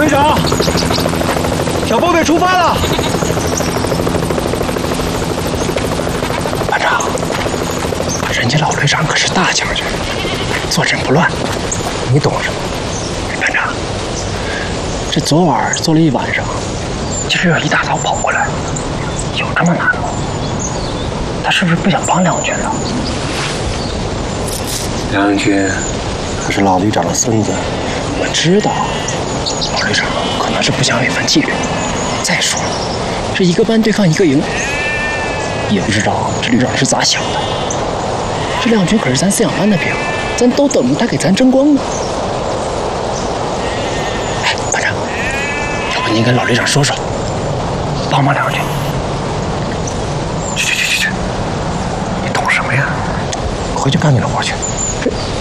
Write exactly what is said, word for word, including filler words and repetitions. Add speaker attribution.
Speaker 1: 队长，小部队出发了。
Speaker 2: 班长，人家老队长可是大将军，坐镇不乱，你懂什么？班长，这昨晚坐了一晚上，今儿要一大早跑过来，有这么难吗？他是不是不想帮梁军了？梁军可是老旅长的孙子，我知道。老旅长可能是不想违反纪律。再说了，这一个班对抗一个营，也不知道这旅长是咋想的。这亮军可是咱饲养班的兵，咱都等着他给咱争光呢。哎，班长，要不您跟老旅长说说，帮帮两句。去去去去去，你懂什么呀？回去干你老婆去。